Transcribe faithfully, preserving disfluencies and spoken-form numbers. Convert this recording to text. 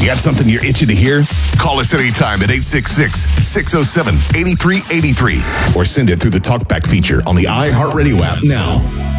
got something you're itching to hear? Call us anytime at eight six six, six oh seven, eight three eight three or send it through the TalkBack feature on the iHeartRadio app now.